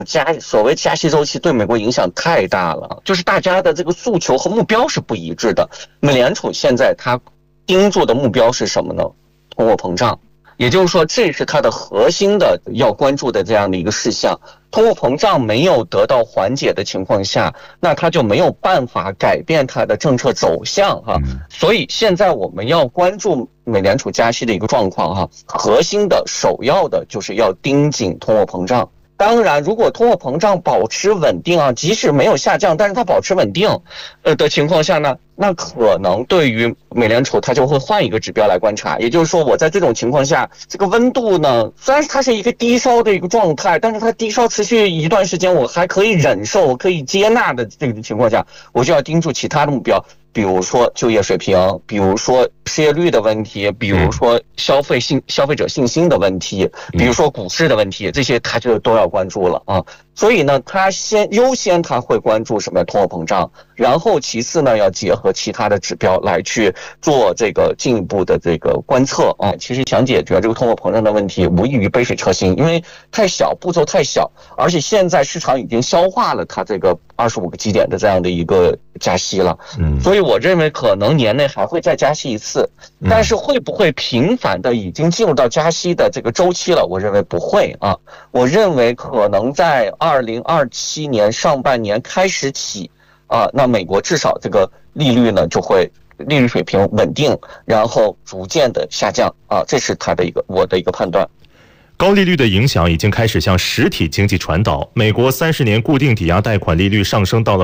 所谓加息周期对美国影响太大了，就是大家的这个诉求和目标是不一致的。美联储现在它盯住的目标是什么呢？通货膨胀。也就是说，这是它的核心的要关注的这样的一个事项。通货膨胀没有得到缓解的情况下，那它就没有办法改变它的政策走向哈。所以现在我们要关注美联储加息的一个状况哈，核心的首要的就是要盯紧通货膨胀。当然，如果通货膨胀保持稳定啊，即使没有下降，但是它保持稳定，的情况下呢，那可能对于美联储它就会换一个指标来观察。也就是说，我在这种情况下，这个温度呢，虽然它是一个低烧的一个状态，但是它低烧持续一段时间，我还可以忍受，我可以接纳的这个情况下，我就要盯住其他的目标。比如说就业水平，比如说失业率的问题，比如说消费者信心的问题，比如说股市的问题，这些他就都要关注了啊。所以呢，他优先他会关注什么通货膨胀，然后其次呢，要结合其他的指标来去做这个进一步的这个观测啊。其实想解决这个通货膨胀的问题，无异于杯水车薪，因为太小，步骤太小，而且现在市场已经消化了它这个25个基点的这样的一个加息了。所以我认为可能年内还会再加息一次，但是会不会频繁的已经进入到加息的这个周期了？我认为不会啊。我认为可能在2027年上半年开始起啊，那美国至少这个利率呢就会利率水平稳定，然后逐渐的下降啊，这是我的一个判断。 高利率的影响已经开始向实体经济传导。美国30年固定抵押贷款利率上升到了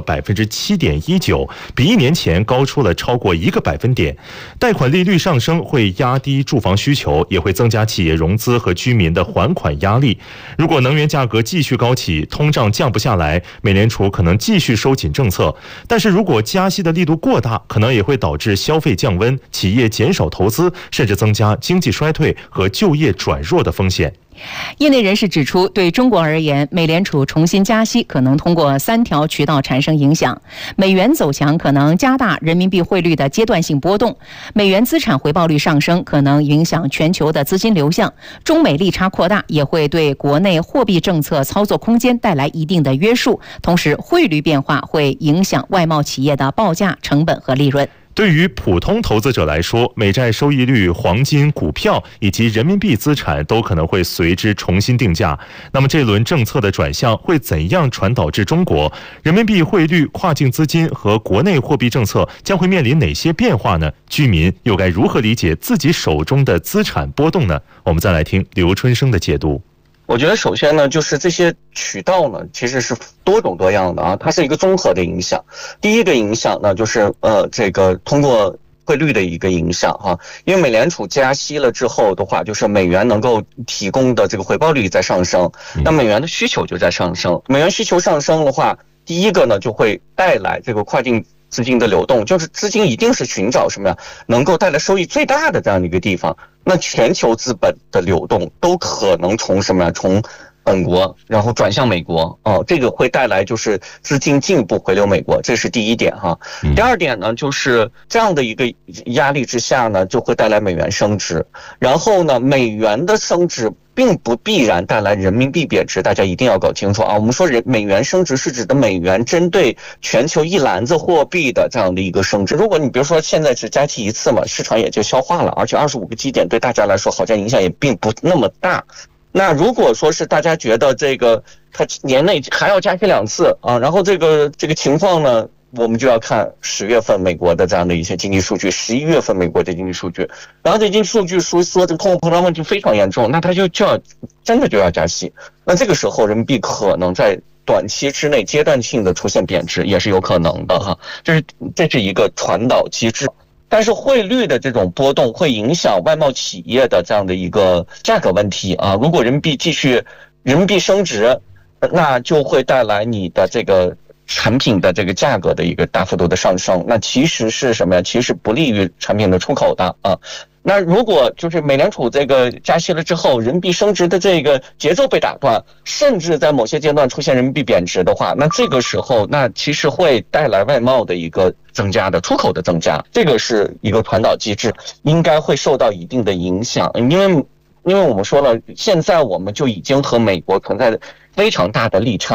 7.19%， 比1年前高出了超过1个百分点。贷款利率上升会压低住房需求，也会增加企业融资和居民的还款压力。如果能源价格继续高企，通胀降不下来，美联储可能继续收紧政策。但是如果加息的力度过大，可能也会导致消费降温，企业减少投资，甚至增加经济衰退和就业转弱的风险。 业内人士指出，对中国而言，美联储重新加息可能通过3条渠道产生影响。美元走强可能加大人民币汇率的阶段性波动，美元资产回报率上升可能影响全球的资金流向，中美利差扩大也会对国内货币政策操作空间带来一定的约束，同时汇率变化会影响外贸企业的报价、成本和利润。 对于普通投资者来说，美债收益率、黄金、股票以及人民币资产都可能会随之重新定价。那么这轮政策的转向会怎样传导至中国？人民币汇率、跨境资金和国内货币政策将会面临哪些变化呢？居民又该如何理解自己手中的资产波动呢？我们再来听刘春生的解读。 我觉得首先呢，就是这些渠道呢，其实是多种多样的啊，它是一个综合的影响。第一个影响呢，就是这个通过汇率的一个影响哈，因为美联储加息了之后的话，就是美元能够提供的这个回报率在上升，那美元的需求就在上升。美元需求上升的话，第一个呢就会带来这个跨境资金的流动，就是资金一定是寻找什么呀，能够带来收益最大的这样的一个地方。那全球资本的流动都可能从什么呀？从本国然后转向美国这个会带来就是资金进一步回流美国，这是第一点哈。第二点呢，就是这样的一个压力之下呢，就会带来美元升值，然后呢，美元的升值并不必然带来人民币贬值，大家一定要搞清楚啊。我们说美元升值是指的美元针对全球一篮子货币的这样的一个升值。如果你比如说现在只加息一次嘛，市场也就消化了，而且25个基点对大家来说好像影响也并不那么大。那如果说是大家觉得这个它年内还要加息2次啊，然后这个情况呢，我们就要看10月份美国的这样的一些经济数据，11月份美国的经济数据，然后这经济数据说这个通货膨胀问题非常严重，那它就要真的就要加息，那这个时候人民币可能在短期之内阶段性的出现贬值也是有可能的哈，这是一个传导机制。但是汇率的这种波动会影响外贸企业的这样的一个价格问题啊，如果人民币升值，那就会带来你的这个产品的这个价格的一个大幅度的上升，那其实是什么呀？其实不利于产品的出口的啊。那如果就是美联储这个加息了之后，人民币升值的这个节奏被打断，甚至在某些阶段出现人民币贬值的话，那这个时候那其实会带来外贸的一个增加的出口的增加，这个是一个传导机制，应该会受到一定的影响。因为我们说了，现在我们就已经和美国存在非常大的利差。